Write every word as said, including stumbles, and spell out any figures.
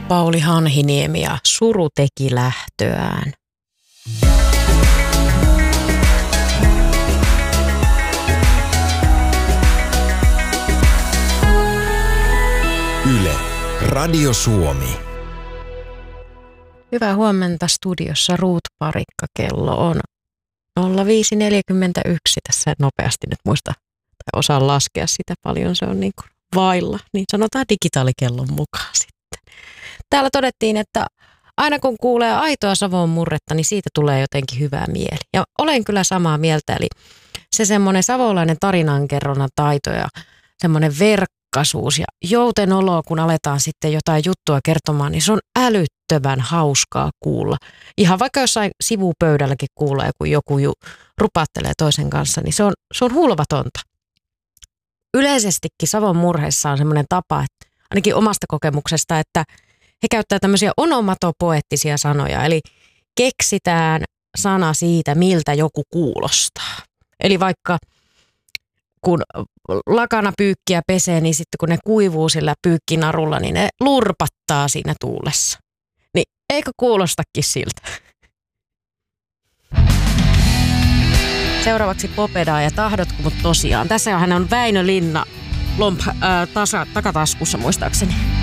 Pauli Hanhiniemi ja Suru teki lähtöään. Yle, Radio Suomi. Hyvää huomenta, studiossa Ruut Parikka. Kello on nolla viisi neljäkymmentäyksi. Tässä nopeasti nyt muista tai osaan laskea sitä paljon. Se on niin kuin vailla, niin sanotaan digitaalikellon mukaan sitten. Täällä todettiin, että aina kun kuulee aitoa Savon murretta, niin siitä tulee jotenkin hyvää mieli. Ja olen kyllä samaa mieltä, eli se semmoinen savolainen tarinankerronnan taito ja semmoinen verkkaisuus ja joutenolo, kun aletaan sitten jotain juttua kertomaan, niin se on älyttömän hauskaa kuulla. Ihan vaikka jossain sivupöydälläkin kuulee, kun joku ju, rupattelee toisen kanssa, niin se on, se on hulvatonta. Yleisestikin Savon murheissa on semmoinen tapa, että ainakin omasta kokemuksesta, että he käyttää tämmöisiä onomatopoeettisia sanoja, eli keksitään sana siitä, miltä joku kuulostaa. Eli vaikka kun lakana pyykkiä pesee, niin sitten kun ne kuivuu sillä pyykkinarulla, niin ne lurpattaa siinä tuulessa. Niin eikö kuulostakin siltä? Seuraavaksi Popedaa ja Tahdotko mut tosiaan. Tässä hän on Väinö Linna lomp, äh, tasa, takataskussa muistaakseni.